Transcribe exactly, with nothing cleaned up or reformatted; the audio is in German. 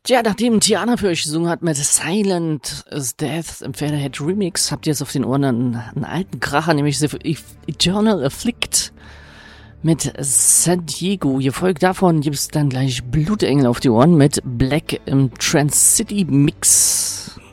Tja, nachdem Tiana für euch gesungen hat mit Silent as Death im Pferdehead Remix, habt ihr jetzt auf den Ohren einen, einen alten Kracher, nämlich The Eternal Afflict mit San Diego. Gefolgt davon gibt es dann gleich Blutengel auf die Ohren mit Black im Trans City Mix.